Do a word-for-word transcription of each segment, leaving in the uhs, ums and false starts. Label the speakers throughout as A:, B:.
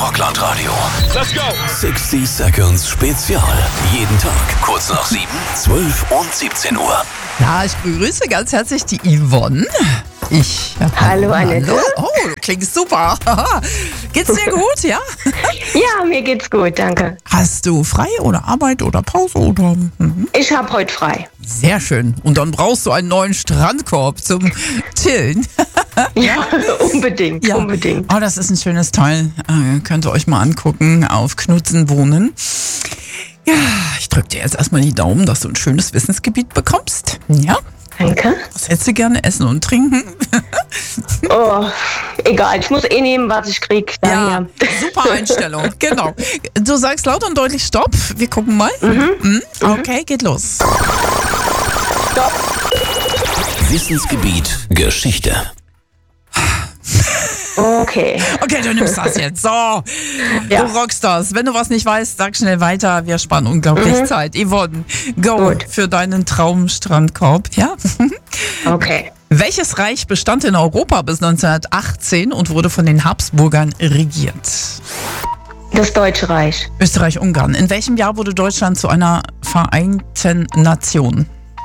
A: Rockland-Radio.
B: Let's go!
A: sixty Seconds Spezial. Jeden Tag kurz nach sieben, zwölf und siebzehn Uhr.
C: Ja, ich begrüße ganz herzlich die Yvonne. Ich.
D: Hallo, Annette.
C: Oh, du klingst super. Geht's dir gut, ja?
D: Ja, mir geht's gut, danke.
C: Hast du frei oder Arbeit oder Pause oder? Mhm.
D: Ich habe heute frei.
C: Sehr schön. Und dann brauchst du einen neuen Strandkorb zum Chillen.
D: Ja, unbedingt,
C: Ja.
D: unbedingt.
C: Oh, das ist ein schönes Teil. Äh, könnt ihr euch mal angucken auf Knutzen wohnen. Ja, ich drück dir jetzt erstmal die Daumen, dass du ein schönes Wissensgebiet bekommst. Ja?
D: Danke.
C: Was hättest du gerne? Essen und trinken?
D: Oh, egal, ich muss eh nehmen, was ich krieg.
C: Ja,
D: Daher.
C: super Einstellung. Genau. Du sagst laut und deutlich Stopp. Wir gucken mal. Mhm. Okay, geht los.
D: Stopp.
A: Wissensgebiet Geschichte.
D: Okay.
C: Okay, du nimmst das jetzt. So,
D: Ja.
C: du rockst das. Wenn du was nicht weißt, sag schnell weiter. Wir sparen unglaublich Zeit. Yvonne, go
D: Gut.
C: für deinen Traumstrandkorb. Ja?
D: Okay.
C: Welches Reich bestand in Europa bis neunzehnhundertachtzehn und wurde von den Habsburgern regiert?
D: Das Deutsche Reich.
C: Österreich-Ungarn. In welchem Jahr wurde Deutschland zu einer Vereinten Nation?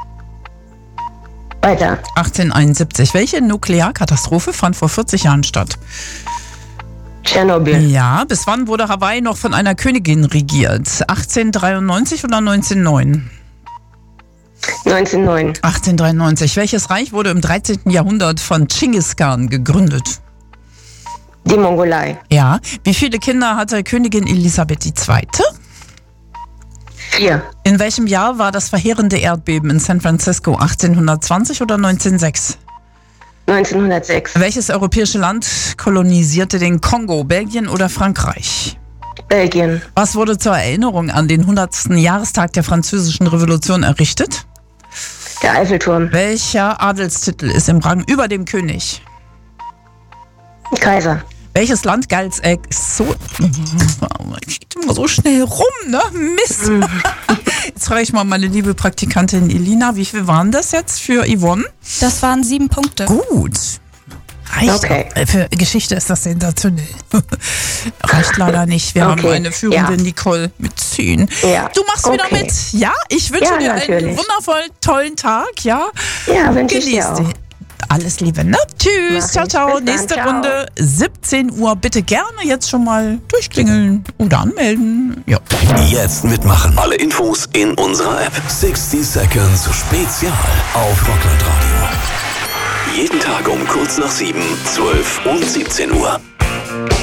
D: Weiter.
C: achtzehnhunderteinundsiebzig. Welche Nuklearkatastrophe fand vor vierzig Jahren statt?
D: Tschernobyl.
C: Ja, bis wann wurde Hawaii noch von einer Königin regiert? achtzehnhundertdreiundneunzig oder neunzehnhundertneun?
D: neunzehnhundertneun.
C: achtzehnhundertdreiundneunzig. Welches Reich wurde im dreizehnten Jahrhundert von Genghis Khan gegründet?
D: Die Mongolei.
C: Ja. Wie viele Kinder hatte Königin Elisabeth die Zweite?
D: Vier.
C: In welchem Jahr war das verheerende Erdbeben in San Francisco? achtzehnhundertzwanzig oder neunzehnhundertsechs?
D: neunzehnhundertsechs.
C: Welches europäische Land kolonisierte den Kongo? Belgien oder Frankreich?
D: Belgien.
C: Was wurde zur Erinnerung an den hundertsten Jahrestag der Französischen Revolution errichtet?
D: Der Eiffelturm.
C: Welcher Adelstitel ist im Rang über dem König?
D: Kaiser.
C: Welches Land galt als so... Ich geht immer so schnell rum, ne? Mist. Jetzt frage ich mal meine liebe Praktikantin Elina, wie viel waren das jetzt für Yvonne?
E: Das waren sieben Punkte.
C: Gut. Reicht.
D: Okay.
C: Auch. Für Geschichte ist das sensationell. Reicht leider nicht. Wir
D: Okay.
C: haben eine führende
D: Ja.
C: Nicole mit zehn.
D: Ja.
C: Du machst wieder
D: Okay.
C: mit. Ja, ich wünsche
D: Ja,
C: dir einen
D: natürlich.
C: wundervollen, tollen Tag. Ja,
D: Ja, wünsche ich
C: genieß
D: dir auch.
C: den. Alles Liebe, ne? Tschüss,
D: Mach
C: ciao,
D: ich.
C: ciao.
D: Bis dann,
C: Nächste
D: ciao.
C: Runde, siebzehn Uhr. Bitte gerne jetzt schon mal durchklingeln oder anmelden. Ja.
A: Jetzt mitmachen. Alle Infos in unserer App. sixty Seconds Spezial auf Rockland Radio. Jeden Tag um kurz nach sieben, zwölf und siebzehn Uhr.